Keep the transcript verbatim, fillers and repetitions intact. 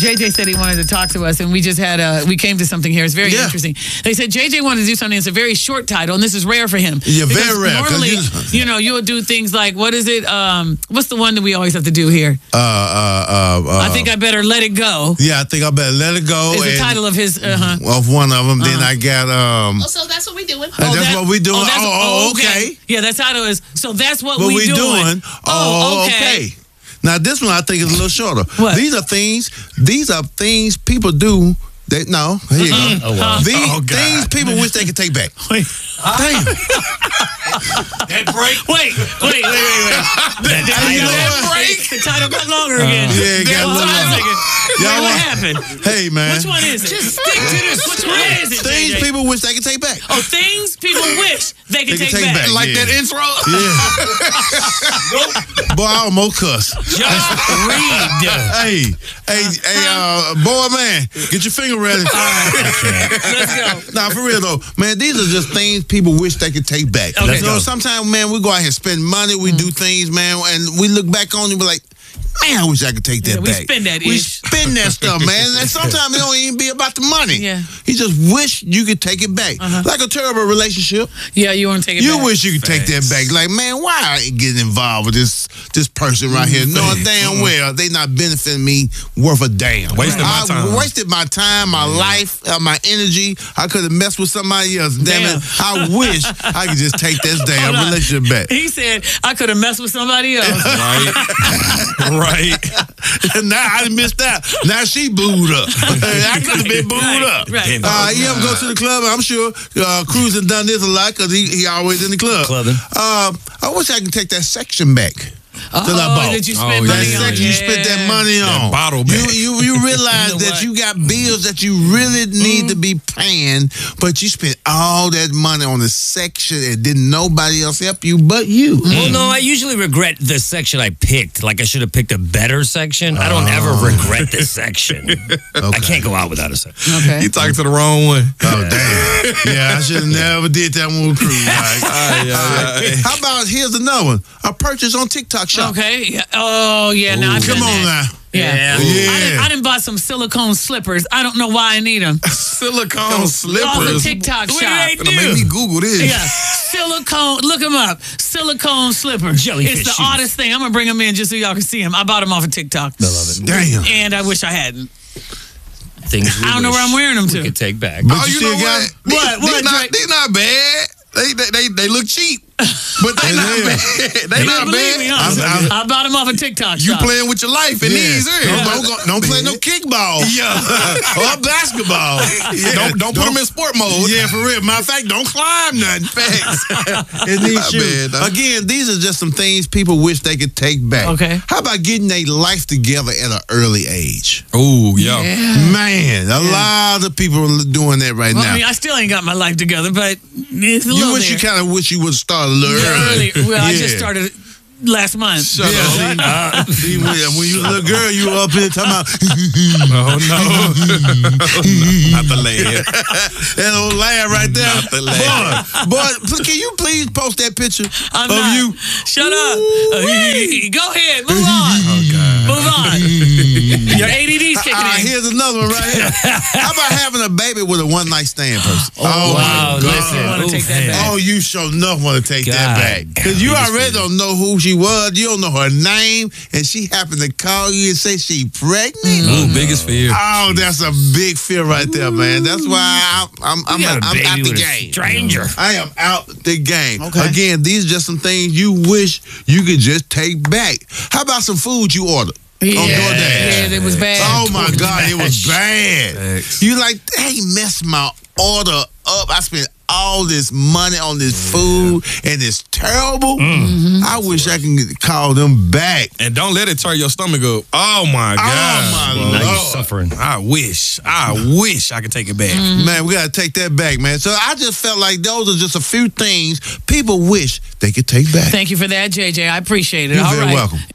J J said he wanted to talk to us, and we just had a, we came to something here. It's very Yeah. interesting. They said J J wanted to do something that's a very short title, and this is rare for him. Yeah, Because very rare, 'cause Normally, you- you know, you'll do things like, what is it? Um, what's the one that we always have to do here? Uh, uh, uh, uh, I think I better let it go. Yeah, I think I better let it go. Is the and- title of his, uh-huh. Of one of them. Then I got, um, Oh, so that's what we doing. and that's that- what we doing. Oh, that's- oh, okay. Yeah, that title is, so that's what, What we, we doing. doing. Oh, okay. Now this one I think is a little shorter. What? These are things. These are things people do. That no. Here you go. Oh, wow. These Oh, God. things people wish they could take back. Wait, Damn. That break. wait, wait, wait, wait, wait. That That title. break. The title got longer again. Yeah, it got Hold on a longer. second. Wait, Y'all what want- happened? Hey man. Which one is it? Just stick to this. Which one is it, Things J J? people wish they could take back. Oh, things people wish they could They take, can take back. back. Like Yeah. that intro. Yeah. Boy, I almost cuss. Just read. Hey, hey, hey, uh, boy, man, get your finger ready. Let's go. Nah, for real though, man, these are just things people wish they could take back. Okay. You know, sometimes, man, we go out here and spend money, we do things, man, and we look back on it and be like, man, I wish I could take that Yeah, we back. spend that We ish. spend that stuff, man. And sometimes it don't even be about the money. Yeah. You just wish you could take it back. Like a terrible relationship. Yeah, you want to take it You back? wish you could take that back. Like, man, why I ain't getting involved with this this person right here? Knowing damn well they not benefiting me worth a damn. Wasting my I time. wasted my time, my life, uh, my energy. I could have messed with somebody else. Damn, Damn. it. I wish I could just take this damn Hold on. relationship back. He said, I could have messed with somebody else. Right. Right. Now I done missed out. Now she booed up. I could have been booed Right, up. right. Uh, you ever go to the club? I'm sure uh, Cruz has done this a lot because he, he always in the club. Clubbing. Uh, I wish I could take that section back. Oh, that I bought. that you Oh, spent yeah. money That on. section you spent that Yeah. money on. bottle you, back. you you realize You know that what? you got bills that you really need to be paying, but you spent all that money on the section and didn't nobody else help you but you. Well, no, I usually regret the section I picked. Like I should have picked a better section. I don't ever regret this section. I can't go out without a section. Okay. You talking to the wrong one. Oh damn! Yeah, I should have never did that one with Cruz. Like, Ah, yeah, yeah. how about here's another one? A purchase on TikTok shop. Okay. Yeah. Oh, yeah. Now I've Come done on that. now. Yeah. Yeah. I done, I done bought some silicone slippers. I don't know why I need them. Silicone Off the slippers. TikTok What shop. did they do? Make me Google this. Yeah, silicone. Look them up. Silicone slippers. Jellyfish It's the shoes. oddest thing. I'm gonna bring them in just so y'all can see them. I bought them off of TikTok. I love it. Damn. And I wish I hadn't. Things we I don't know wish where I'm wearing them we to. could take back. But Oh, you you still know got what? What? They, What, they not, Drake? they not bad. They, they they they look cheap, but they not Yeah. bad. They not Believe me, bad. huh? I'm- I bought them off of TikTok. You shop. playing with your life in Yeah. these Don't, areas. don't, go- don't play no kickball. Yeah. or basketball. Yeah. Don't don't put them in sport mode. Yeah, for real. Matter of fact, don't climb nothing. Facts. In these Not shoes. bad, though. Again, these are just some things people wish they could take back. Okay. How about getting their life together at an early age? Oh, yeah. Yeah. Man, a lot of people are doing that right Well, now. I mean, I still ain't got my life together, but it's a you little wish there. you kind of wish you would have started a little early. early. Well, I Yeah. just started last month. Shut Yeah, up. see, see, when, when you was a little girl, you were up here talking about Oh no. Not the land. that old lad right there. Not the lad. Boy, boy, can you please post that picture I'm of not. you? Shut up. Uh, Go ahead. Move on. Oh God. Move on. Your A D D's kicking Ah, in. here's another one right here. How about having a baby with a one night stand person? Oh, wow, my listen. I want to take that Oof, back. Oh, you sure enough want to take that God. back. Because you already don't know who she was. You don't know her name. And she happened to call you and say she pregnant. Ooh, biggest fear. Oh, that's a big fear right there, man. That's why I'm, I'm, I'm, You got a I'm baby out the with a game. stranger. I am out the game. Okay. Again, these are just some things you wish you could just take back. How about some food you ordered Yeah, on DoorDash? yeah, it was bad. Oh my God, it was bad. Thanks. You like, hey, messed my order up. I spent all this money on this food and it's terrible. I wish I can get- call them back. And don't let it turn your stomach up. Oh my God. my bro. Now you're Lord. suffering. I wish. I wish I could take it back. Man, we got to take that back, man. So I just felt like those are just a few things people wish they could take back. Thank you for that, J J. I appreciate it. You're All very right. welcome.